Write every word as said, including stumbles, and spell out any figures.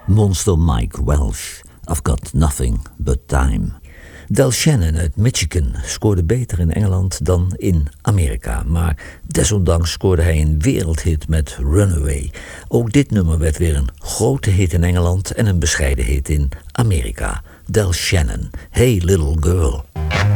Monster Mike Welsh, I've Got Nothing But Time. Del Shannon uit Michigan scoorde beter in Engeland dan in Amerika, maar desondanks scoorde hij een wereldhit met Runaway. Ook dit nummer werd weer een grote hit in Engeland en een bescheiden hit in Amerika. Del Shannon, Hey Little Girl.